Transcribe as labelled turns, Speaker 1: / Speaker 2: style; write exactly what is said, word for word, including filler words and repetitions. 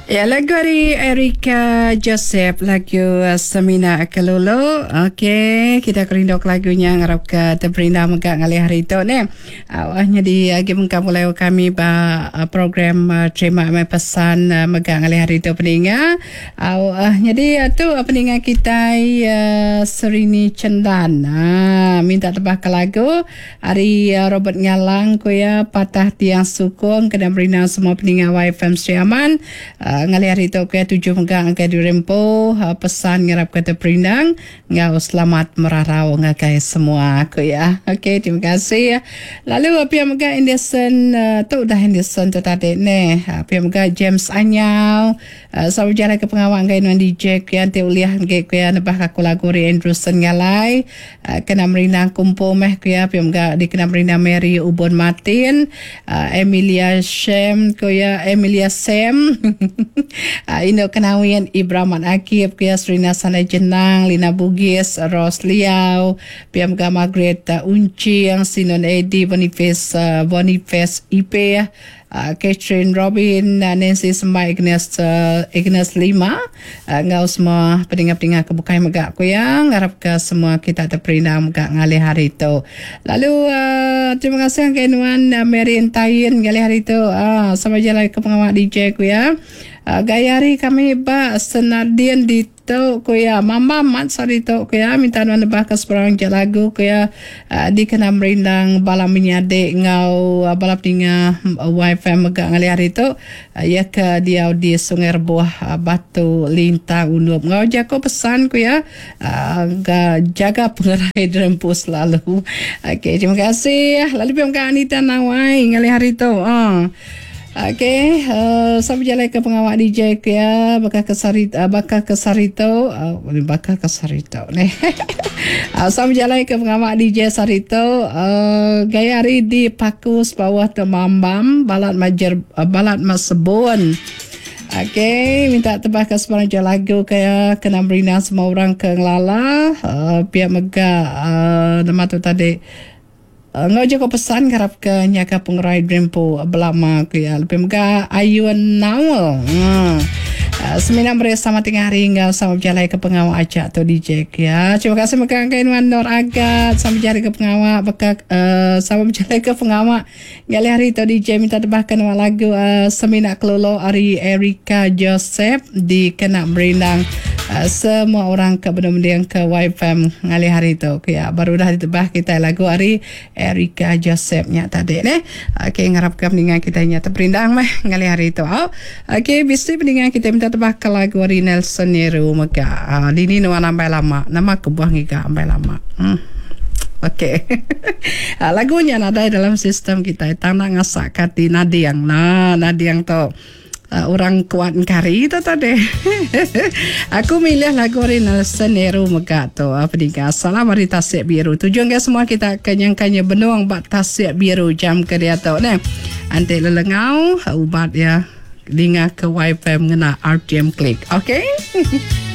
Speaker 1: Ya, lagu dari Erika Joseph, lagu uh, Semina Kelolo. Okey, kita kerindok lagunya ngarap ke terberindah megak ngalih hari itu ni. Awahnya di agi mengkam mulai kami ba uh, program uh, terima mai pesan uh, megak ngalih hari itu peninga. Awahnya di uh, tu uh, peninga kita uh, Serini Cendan. Ha, minta tebah ke lagu hari uh, Robert Ngalang ko ya patah tiang sukong kena berindah semua peninga Y F M Siaman. Uh, ngali hari tu ke tujuh megang ke di rempo uh, pesan ngarap kata perindang ngau selamat merarau ngakai semua aku ya. Okey, terima kasih. Lalu apa yang mega Anderson uh, tu dah Anderson tu tadi ni. Apa yang mega James Anyau uh, sabu jalan ke pengawal ngai nuan D J ke ante uliah ngai ke ya nebah aku lagu ri Anderson ngalai uh, kena merindang kumpo meh ke ya apa yang mega di kena merindang Mary Ubon Martin uh, Emilia Shem ke ya Emilia Sam uh, Indo Kenawian Ibraman Akib Pia Serina Sana Jenang Lina Bugis Ros Liao Pia Mga Margaret uh, Unci yang Sinon Edi Boniface uh, Boniface I P uh, Catherine Robin uh, Nancy Semai Ignas uh, Ignas Lima uh, ngau semua pendengar-pendengar kebukai megak ku yang harap ke semua kita terperindah megak ngalih hari itu. Lalu uh, terima kasih kenuan uh, Mary Entayin ngalih hari itu uh, sama jalan ke pengawal D J ku ya. Uh, gayari kami ba senadian di tu ko ya mama mat sari tu ko ya minta nuan nebah ke seberang je lagu ko ya uh, di kena merindang bala menyade ngau uh, balap tinga uh, Y F M megak ngali hari tu uh, ya ke dia di Sungai Rebuah uh, Batu Lintang Unup ngau jako pesan ko ya uh, jaga pengerai drempu selalu. Okey, terima kasih. Lalu pihak Anita Nawai ngali hari tu uh. Okey, uh, sampai jalan ke pengawal D J ke ya, bakal ke Sarito, uh, bakal ke Sarito, uh, bakal ke Sarito ni. uh, sampai jalan ke pengawal D J Sarito, uh, gaya hari di Pakus bawah Temambam, balat majer, uh, balat Masebon. Okey, minta tebah ke sebarang je lagu kaya kena berinang semua orang ke Ngelala, uh, pihak Mega, uh, nama tu tadi. Ngau je ko pesan karap ke nyaka pengerai drempo belama ke ya lebih mega ayun nawal. Hmm. Uh, semina bersama tengah hari ngau sama berjalan ke pengawal acak atau D J ya. Terima kasih mega kainuan Nur Agat sama berjalan ke pengawal bakal uh, sama berjalan ke pengawal ngali hari tu D J minta tebahkan lagu uh, semina kelolo hari Erika Joseph di kena berindang uh, semua orang ke benda-benda ke Y F M ngali hari tu ya. Baru dah ditebah kita lagu hari Erika Joseph nya tadi ni. Okey, ngarapkan dengan kita nya terperindang mah ngali hari tu. Oh. Okey, bisi dengan kita minta tebah ke lagu hari Nelson Nero mega. Uh, dini nuan ambai lama. Nama kebuah ngiga ambai lama. Hmm. Okey. uh, lagunya ada dalam sistem kita. Tanah ngasak kati nadiang. Nah, nadiang tu. Uh, orang kuat kari itu tadi. Aku milih lagu dari Nelson Nero mega tu. Apa dia? Salam hari tasik biru. Tujuan ke semua kita kenyang-kenyang benuang bat tasik biru jam ke dia tu ni. Ante lelengau ubat ya. Dengar ke Y F M ngena R T M Click. Okey.